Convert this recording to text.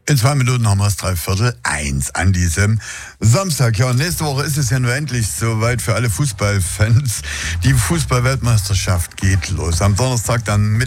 In 2 Minuten haben wir es 1:15 an diesem Samstag. Ja, und nächste Woche ist es ja nur endlich soweit für alle Fußballfans. Die Fußball-Weltmeisterschaft geht los. Am Donnerstag dann mit